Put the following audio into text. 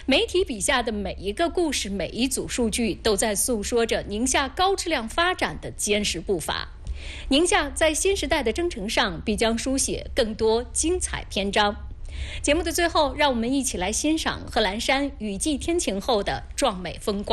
媒体笔下的每一个故事、每一组数据，都在诉说着宁夏高质量发展的坚实步伐。宁夏在新时代的征程上必将书写更多精彩篇章。节目的最后，让我们一起来欣赏贺兰山雨霁天晴后的壮美风光。